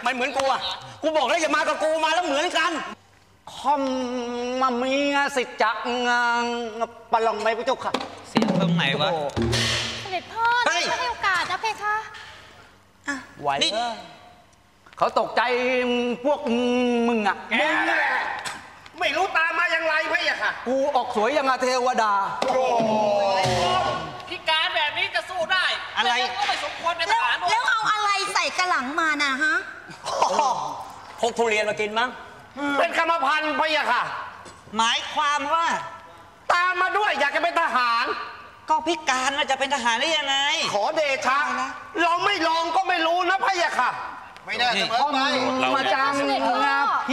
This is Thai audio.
ไม่เหมือนกูอะกูบอกแล้วอย่ามากับกูมาแล้วเหมือนกันคอมมามีสิทธิ์จักงางปลองไหมพระเจ้าค่ะเสียงตรงไหนวะเสด็จพ่อให้โอกาสนะเพคะไหวนี่เขาตกใจพวกมึงอ่ะไม่รู้ตามมาอย่างไรพะยะค่ะกูออกสวยยังอาเทวดาพิการแบบนี้จะสู้ได้อะไรก็ไม่สมควรเป็นทแล้วหารแล้วเอาอะไรใส่กระหลังมาน่ะฮะพกทุเรียนมากินมั้งเป็นกรรมพันธุ์พะยะค่ะหมายความว่าตามมาด้วยอยากจะเป็นทหารก็พิการมันจะเป็นทหารได้ยังไงขอเดชะเราไม่ลองก็ไม่รู้นะพะยะค่ะคอมมาจัง